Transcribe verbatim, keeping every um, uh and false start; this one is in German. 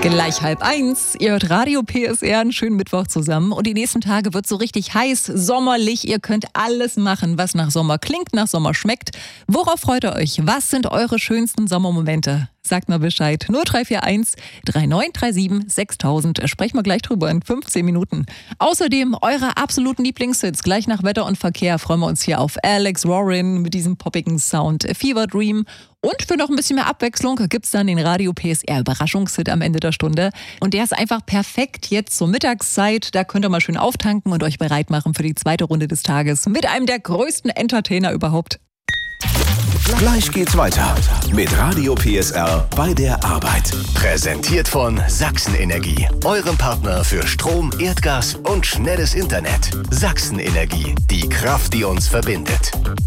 Gleich halb eins. Ihr hört Radio P S R, einen schönen Mittwoch zusammen. Und die nächsten Tage wird so richtig heiß, sommerlich. Ihr könnt alles machen, was nach Sommer klingt, nach Sommer schmeckt. Worauf freut ihr euch? Was sind eure schönsten Sommermomente? Sagt mal Bescheid. null drei vier eins, drei neun drei sieben, sechstausend. Sprechen wir gleich drüber in fünfzehn Minuten. Außerdem eure absoluten Lieblingshits. Gleich nach Wetter und Verkehr freuen wir uns hier auf Alex Warren mit diesem poppigen Sound Fever Dream. Und für noch ein bisschen mehr Abwechslung gibt's dann den Radio P S R Überraschungshit am Ende der Stunde. Und der ist einfach perfekt jetzt zur Mittagszeit. Da könnt ihr mal schön auftanken und euch bereit machen für die zweite Runde des Tages mit einem der größten Entertainer überhaupt. Gleich geht's weiter mit Radio P S R bei der Arbeit. Präsentiert von Sachsen Energie, eurem Partner für Strom, Erdgas und schnelles Internet. Sachsen Energie, die Kraft, die uns verbindet.